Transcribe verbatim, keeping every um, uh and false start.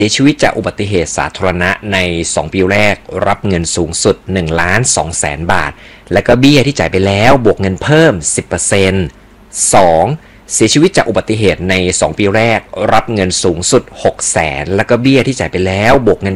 เสียชีวิตจากอุบัติเหตุสาธารณะในสองปีแรกรับเงินสูงสุด หนึ่งล้านสองแสน บาทและก็เบี้ยที่จ่ายไปแล้วบวกเงินเพิ่ม สิบเปอร์เซ็นต์ สอง เสียชีวิตจากอุบัติเหตุในสองปีแรกรับเงินสูงสุด หกแสน แล้วก็เบี้ยที่จ่ายไปแล้วบวกเงิน